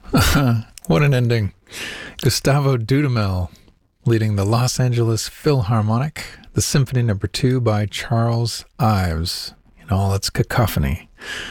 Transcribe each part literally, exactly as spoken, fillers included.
What an ending. Gustavo Dudamel leading the Los Angeles Philharmonic, the Symphony Number Two by Charles Ives in all its cacophony.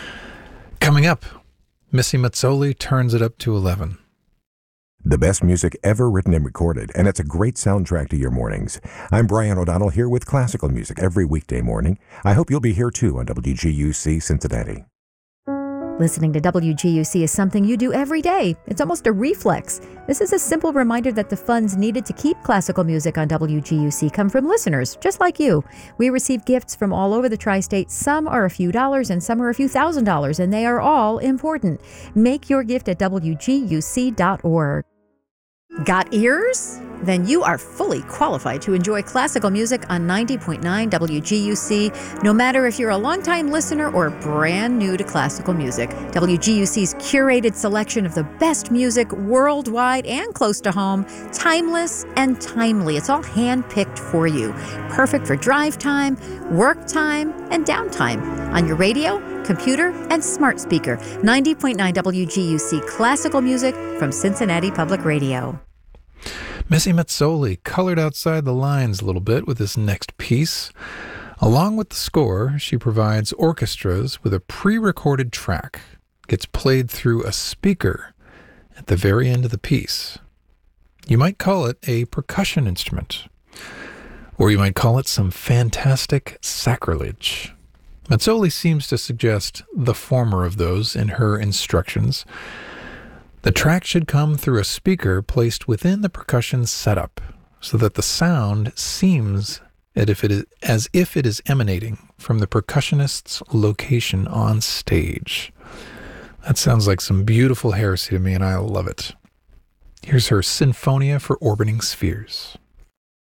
Coming up, Missy Mazzoli turns it up to eleven. The best music ever written and recorded, and it's a great soundtrack to your mornings. I'm Brian O'Donnell here with classical music every weekday morning. I hope you'll be here too on W G U C Cincinnati. Listening to W G U C is something you do every day. It's almost a reflex. This is a simple reminder that the funds needed to keep classical music on W G U C come from listeners, just like you. We receive gifts from all over the tri-state. Some are a few dollars and some are a few thousand dollars, and they are all important. Make your gift at W G U C dot org. Got ears? Then you are fully qualified to enjoy classical music on ninety point nine W G U C, no matter if you're a longtime listener or brand new to classical music. W G U C's curated selection of the best music worldwide and close to home, timeless and timely. It's all hand-picked for you. Perfect for drive time, work time, and downtime. On your radio, computer, and smart speaker. ninety point nine W G U C classical music from Cincinnati Public Radio. Missy Mazzoli colored outside the lines a little bit with this next piece. Along with the score, she provides orchestras with a pre-recorded track. It gets played through a speaker at the very end of the piece. You might call it a percussion instrument, or you might call it some fantastic sacrilege. Mazzoli seems to suggest the former of those in her instructions. The track should come through a speaker placed within the percussion setup so that the sound seems as if it is, as if it is emanating from the percussionist's location on stage. That sounds like some beautiful heresy to me, and I love it. Here's her Sinfonia for Orbiting Spheres.